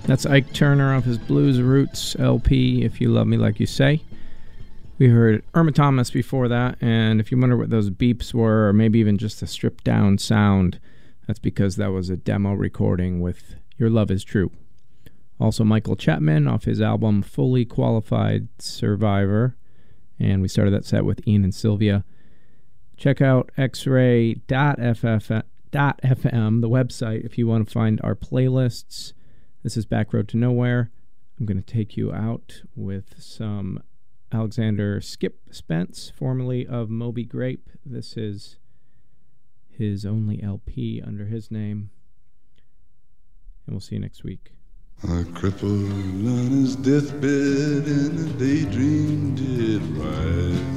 That's Ike Turner off his Blues Roots LP, If You Love Me Like You Say. We heard Irma Thomas before that, and if you wonder what those beeps were, or maybe even just a stripped-down sound, that's because that was a demo recording with Your Love Is True. Also Michael Chapman off his album Fully Qualified Survivor, and we started that set with Ian and Sylvia. Check out xray.fm, the website, if you want to find our playlists. This is Back Road to Nowhere. I'm going to take you out with some Alexander Skip Spence, formerly of Moby Grape. This is his only LP under his name. And we'll see you next week. A cripple on his deathbed in a daydream did rise.